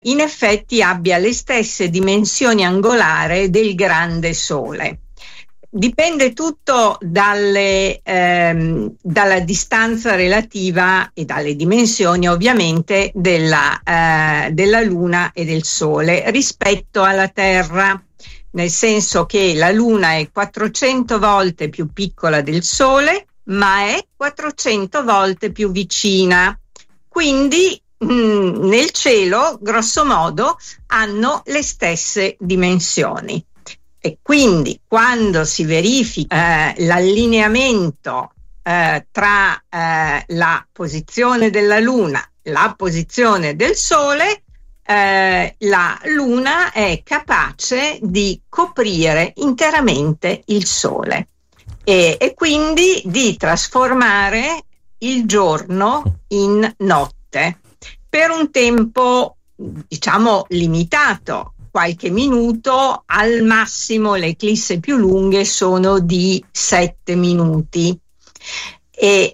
in effetti abbia le stesse dimensioni angolari del grande Sole. Dipende tutto dalla distanza relativa e dalle dimensioni ovviamente della Luna e del Sole rispetto alla Terra, nel senso che la Luna è 400 volte più piccola del Sole, ma è 400 volte più vicina. Quindi nel cielo, grosso modo, hanno le stesse dimensioni. E quindi quando si verifica l'allineamento tra la posizione della Luna, la posizione del Sole, la Luna è capace di coprire interamente il Sole e quindi di trasformare il giorno in notte per un tempo, diciamo, limitato. Qualche minuto, al massimo le eclissi più lunghe sono di 7 minuti e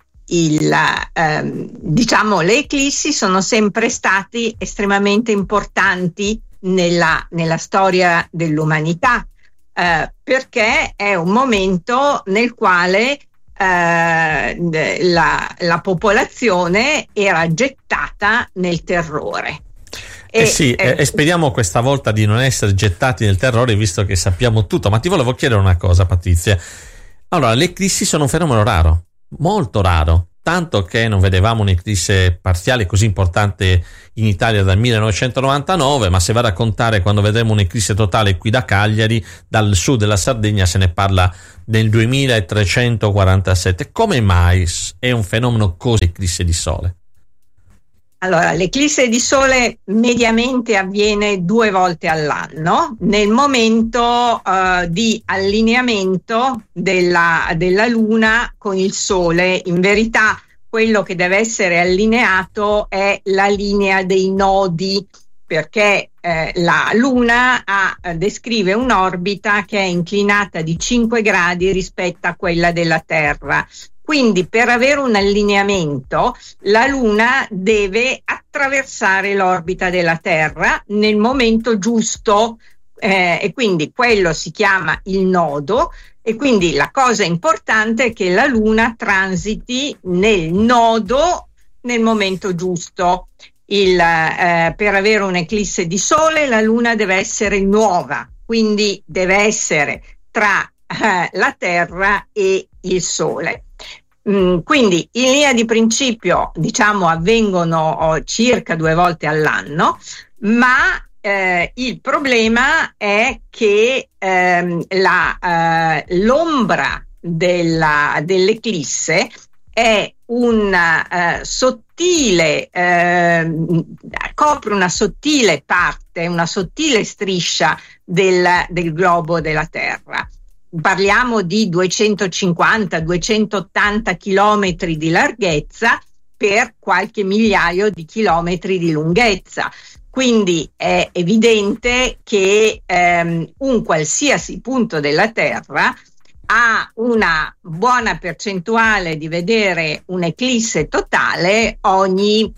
diciamo le eclissi sono sempre stati estremamente importanti nella storia dell'umanità, perché è un momento nel quale la popolazione era gettata nel terrore. E speriamo questa volta di non essere gettati nel terrore, visto che sappiamo tutto. Ma ti volevo chiedere una cosa, Patrizia. Allora, le eclissi sono un fenomeno raro, molto raro, tanto che non vedevamo un'eclisse parziale così importante in Italia dal 1999, ma se va a contare quando vedremo un'eclisse totale qui da Cagliari, dal sud della Sardegna, se ne parla nel 2347. Come mai è un fenomeno così eclisse di Sole? Allora, l'eclisse di Sole mediamente avviene 2 volte all'anno, nel momento di allineamento della Luna con il Sole. In verità, quello che deve essere allineato è la linea dei nodi, perché la Luna descrive un'orbita che è inclinata di 5 gradi rispetto a quella della Terra. Quindi per avere un allineamento la Luna deve attraversare l'orbita della Terra nel momento giusto e quindi quello si chiama il nodo, e quindi la cosa importante è che la Luna transiti nel nodo nel momento giusto. Per avere un'eclisse di Sole la Luna deve essere nuova, quindi deve essere tra la Terra e il Sole. Quindi in linea di principio, diciamo, avvengono circa 2 volte all'anno, ma il problema è che l'ombra dell'eclisse è copre una sottile parte, una sottile striscia del globo della Terra. Parliamo di 250-280 chilometri di larghezza per qualche migliaio di chilometri di lunghezza. Quindi è evidente che un qualsiasi punto della Terra ha una buona percentuale di vedere un'eclisse totale ogni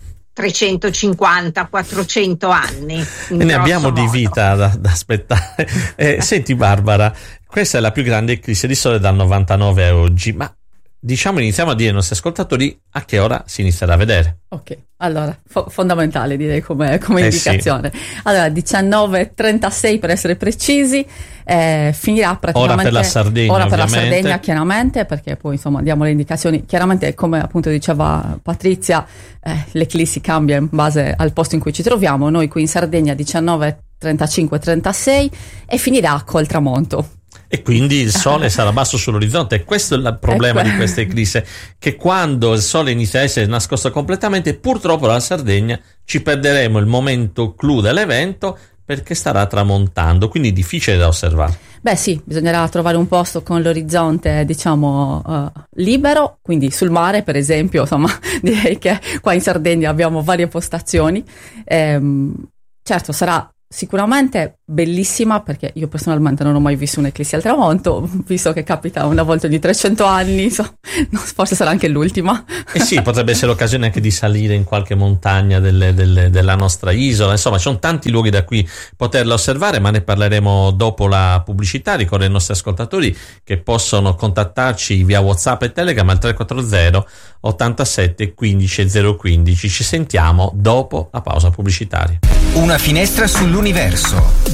350-400 anni. E ne abbiamo di vita da aspettare. Senti Barbara, questa è la più grande eclisse di Sole dal 99 a oggi, ma iniziamo a dire ai nostri ascoltatori a che ora si inizierà a vedere. Ok, allora, fondamentale direi come indicazione. Sì. Allora, 19:36 per essere precisi, finirà praticamente... Ora per la Sardegna, Ora per ovviamente. la Sardegna, chiaramente, perché poi insomma diamo le indicazioni. Chiaramente, come appunto diceva Patrizia, l'eclissi cambia in base al posto in cui ci troviamo. Noi qui in Sardegna 19:35-36 e finirà col tramonto. E quindi il Sole sarà basso sull'orizzonte, e questo è il problema di questa eclisse, che quando il Sole inizia a essere nascosto completamente, purtroppo la Sardegna ci perderemo il momento clou dell'evento, perché starà tramontando, quindi difficile da osservare. Beh sì, bisognerà trovare un posto con l'orizzonte, diciamo, libero, quindi sul mare per esempio, insomma, direi che qua in Sardegna abbiamo varie postazioni. Certo, sarà sicuramente bellissima, perché io personalmente non ho mai visto un'eclissi al tramonto, visto che capita una volta ogni 300 anni, forse sarà anche l'ultima. Sì, potrebbe essere l'occasione anche di salire in qualche montagna della nostra isola, insomma ci sono tanti luoghi da cui poterla osservare, ma ne parleremo dopo la pubblicità. Ricordo ai nostri ascoltatori che possono contattarci via WhatsApp e Telegram al 340 87 15 015. Ci sentiamo dopo la pausa pubblicitaria. Una finestra sull'universo.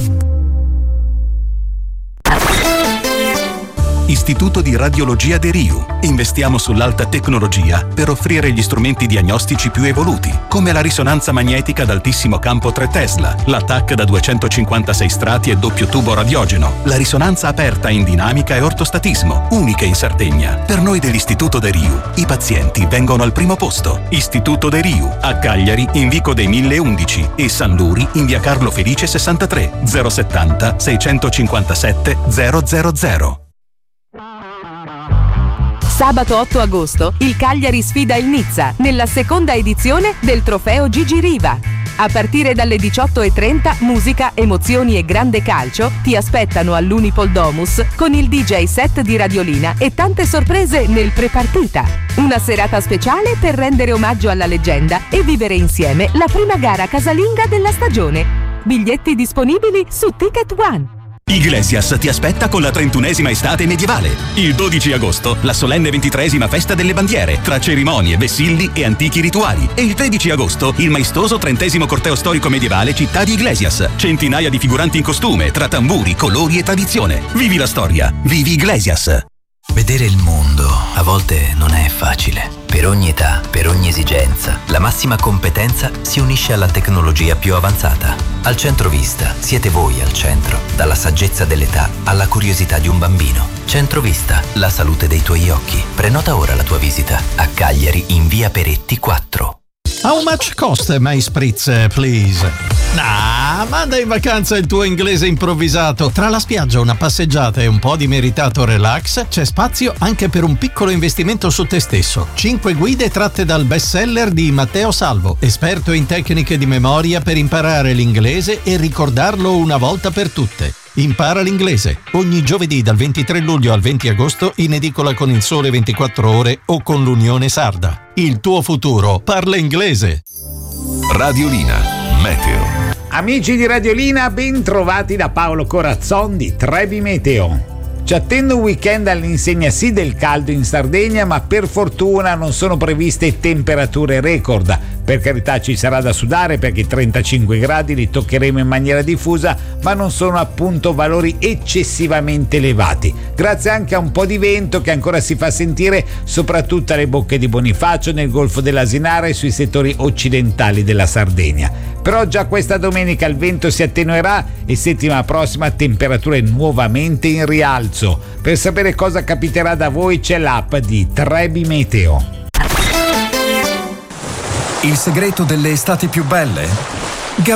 Istituto di Radiologia De Riu. Investiamo sull'alta tecnologia per offrire gli strumenti diagnostici più evoluti, come la risonanza magnetica ad altissimo campo 3 Tesla, la TAC da 256 strati e doppio tubo radiogeno, la risonanza aperta in dinamica e ortostatismo, uniche in Sardegna. Per noi dell'Istituto De Riu, i pazienti vengono al primo posto. Istituto De Riu, a Cagliari in Vico dei 1011 e San Luri in via Carlo Felice 63, 070 657 000. Sabato 8 agosto il Cagliari sfida il Nizza nella seconda edizione del trofeo Gigi Riva. A partire dalle 18:30 musica, emozioni e grande calcio ti aspettano all'Unipol Domus con il DJ set di Radiolina e tante sorprese nel prepartita. Una serata speciale per rendere omaggio alla leggenda e vivere insieme la prima gara casalinga della stagione. Biglietti disponibili su Ticket One. Iglesias ti aspetta con la 31esima estate medievale. Il 12 agosto, la solenne 23esima festa delle bandiere, tra cerimonie, vessilli e antichi rituali. E il 13 agosto, il maestoso 30esimo corteo storico medievale Città di Iglesias. Centinaia di figuranti in costume, tra tamburi, colori e tradizione. Vivi la storia, vivi Iglesias. Vedere il mondo a volte non è facile. Per ogni età, per ogni esigenza, la massima competenza si unisce alla tecnologia più avanzata. Al Centrovista siete voi al centro, dalla saggezza dell'età alla curiosità di un bambino. Centrovista, la salute dei tuoi occhi. Prenota ora la tua visita a Cagliari in via Peretti 4. How much cost my spritz, please? Manda in vacanza il tuo inglese improvvisato. Tra la spiaggia, una passeggiata e un po' di meritato relax, c'è spazio anche per un piccolo investimento su te stesso. 5 guide tratte dal bestseller di Matteo Salvo, esperto in tecniche di memoria per imparare l'inglese e ricordarlo una volta per tutte. Impara l'inglese ogni giovedì dal 23 luglio al 20 agosto in edicola con Il Sole 24 Ore o con l'Unione Sarda. Il tuo futuro parla inglese. Radiolina Meteo. Amici di Radiolina, ben trovati da Paolo Corazzon di Trebi Meteo. Ci attende un weekend all'insegna sì del caldo in Sardegna, ma per fortuna non sono previste temperature record. Per carità ci sarà da sudare perché i 35 gradi li toccheremo in maniera diffusa, ma non sono appunto valori eccessivamente elevati. Grazie anche a un po' di vento che ancora si fa sentire soprattutto alle bocche di Bonifacio, nel Golfo dell'Asinara e sui settori occidentali della Sardegna. Però già questa domenica il vento si attenuerà e settimana prossima temperature nuovamente in rialzo. Per sapere cosa capiterà da voi c'è l'app di Trebi Meteo. Il segreto delle estati più belle?